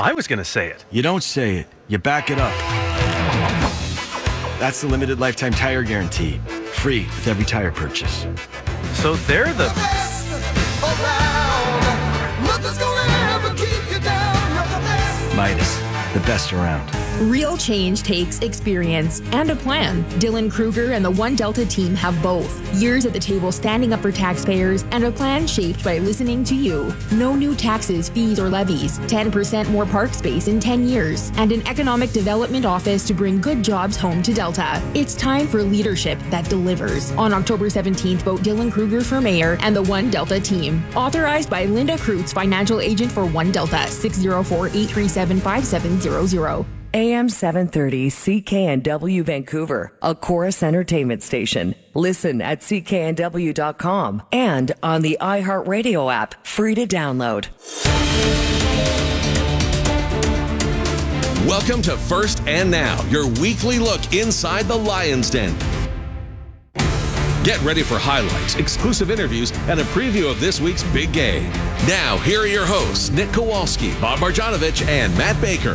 I was going to say it. You don't say it. You back it up. That's the limited lifetime tire guarantee. Free with every tire purchase. So they're the best around. Nothing's gonna ever keep you down. You're the best. Midas, the best around. Real change takes experience and a plan. Dylan Kruger and the One Delta team have both. Years at the table standing up for taxpayers and a plan shaped by listening to you. No new taxes, fees, or levies. 10% more park space in 10 years. And an economic development office to bring good jobs home to Delta. It's time for leadership that delivers. On October 17th, vote Dylan Kruger for mayor and the One Delta team. Authorized by Linda Kreutz, financial agent for One Delta, 604-837-5700. AM 730 CKNW Vancouver, a Chorus Entertainment station. Listen at cknw.com and on the iHeartRadio app, free to download. Welcome to First and Now, your weekly look inside the Lions Den. Get ready for highlights, exclusive interviews, and a preview of this week's big game. Now, here are your hosts, Nick Kowalski, Bob Marjanovic, and Matt Baker.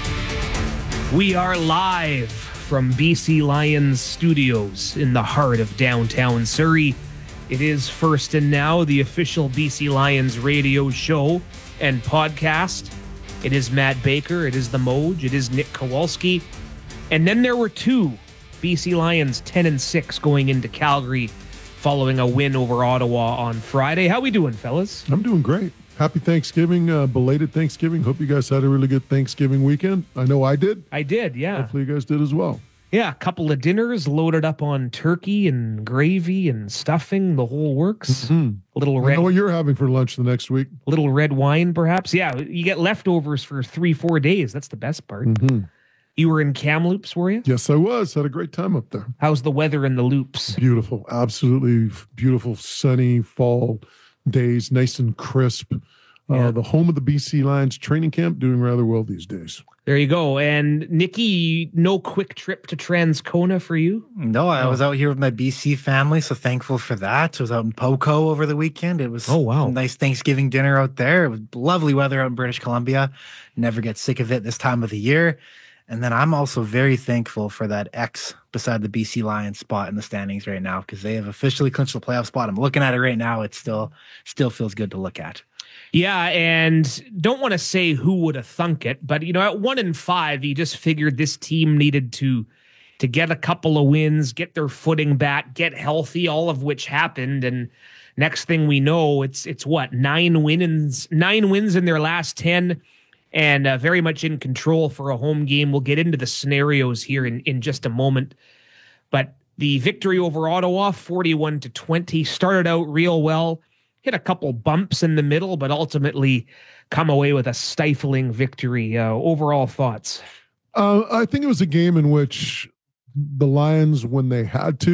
We are live from BC Lions Studios in the heart of downtown Surrey. It is First and Now, the official BC Lions radio show and podcast. It is Matt Baker, it is the Moj, it is Nick Kowalski. And then there were two BC Lions 10-6 going into Calgary following a win over Ottawa on Friday. How we doing, fellas? I'm doing great. Happy Thanksgiving, belated Thanksgiving. Hope you guys had a really good Thanksgiving weekend. I know I did. I did, yeah. Hopefully you guys did as well. Yeah, a couple of dinners loaded up on turkey and gravy and stuffing, the whole works. Mm-hmm. A little I red. know what you're having for lunch the next week. A little red wine, perhaps. Yeah, you get leftovers for 3-4 days. That's the best part. Mm-hmm. You were in Kamloops, were you? Yes, I was. Had a great time up there. How's the weather in the loops? Beautiful. Absolutely beautiful, sunny fall days, nice and crisp. Yeah. The home of the BC Lions training camp, doing rather well these days. There you go. And Nikki, no quick trip to Transcona for you? No, I was out here with my BC family, so thankful for that. I was out in Poco over the weekend. It was a nice Thanksgiving dinner out there. It was lovely weather out in British Columbia. Never get sick of it this time of the year. And then I'm also very thankful for that X beside the BC Lions spot in the standings right now, because they have officially clinched the playoff spot. I'm looking at it right now. It still feels good to look at. Yeah, and don't want to say who would have thunk it, but at 1-5, you just figured this team needed to get a couple of wins, get their footing back, get healthy, all of which happened. And next thing we know, it's what, 9 wins in their last 10, and very much in control for a home game. We'll get into the scenarios here in just a moment. But the victory over Ottawa, 41-20, started out real well. Hit a couple bumps in the middle, but ultimately come away with a stifling victory. Overall thoughts? I think it was a game in which the Lions, when they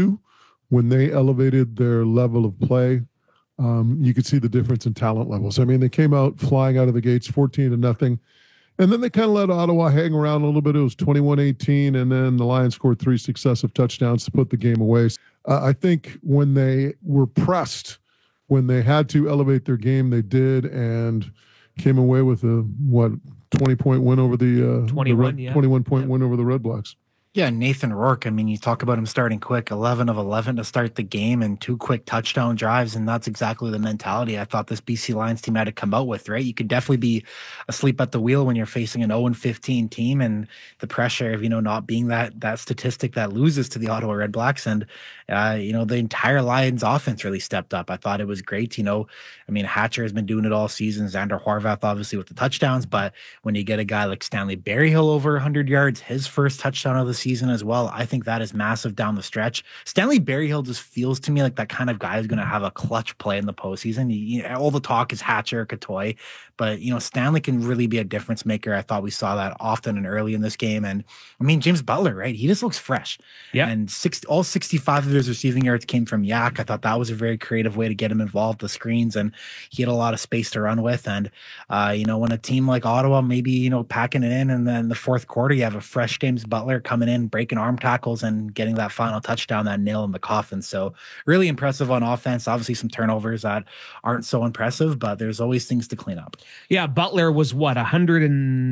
elevated their level of play, you could see the difference in talent levels. I mean, they came out flying out of the gates 14-0, and then they kind of let Ottawa hang around a little bit. It was 21-18, and then the Lions scored 3 successive touchdowns to put the game away. I think when they were pressed, when they had to elevate their game, they did, and came away with a 20-point win over the 21-point win over the Red Blacks. Yeah, Nathan Rourke, I mean, you talk about him starting quick, 11 of 11 to start the game and 2 quick touchdown drives, and that's exactly the mentality I thought this BC Lions team had to come out with, right? You could definitely be asleep at the wheel when you're facing an 0-15 team and the pressure of, not being that statistic that loses to the Ottawa Red Blacks. And, the entire Lions offense really stepped up. I thought it was great. Hatcher has been doing it all season. Xander Horvath, obviously, with the touchdowns, but when you get a guy like Stanley Berryhill over 100 yards, his first touchdown of the season as well, I think that is massive down the stretch. Stanley Berryhill just feels to me like that kind of guy who's going to have a clutch play in the postseason. All the talk is Hatcher, Katoy, but Stanley can really be a difference maker. I thought we saw that often and early in this game. And James Butler, right? He just looks fresh. Yeah. And all 65 of his receiving yards came from Yak. I thought that was a very creative way to get him involved, the screens, and he had a lot of space to run with. And when a team like Ottawa maybe packing it in, and then the fourth quarter you have a fresh James Butler coming in, breaking arm tackles and getting that final touchdown, that nail in the coffin. So really impressive on offense. Obviously some turnovers that aren't so impressive, but there's always things to clean up. Yeah, Butler was 100